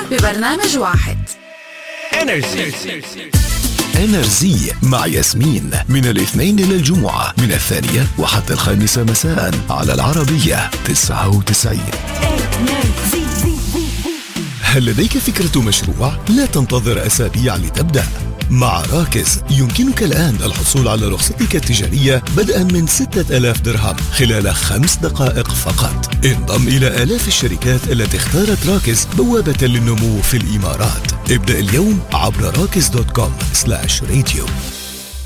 ببرنامج واحد. انرزي مع ياسمين من الاثنين إلى الجمعة من 2 وحتى 5 مساء على العربية 99. هل لديك فكرة مشروع؟ لا تنتظر أسابيع لتبدأ. مع راكز يمكنك الآن الحصول على رخصتك التجارية بدءا من 6000 درهم خلال 5 دقائق فقط. انضم إلى آلاف الشركات التي اختارت راكز بوابة للنمو في الإمارات. ابدأ اليوم عبر راكز.com/radio.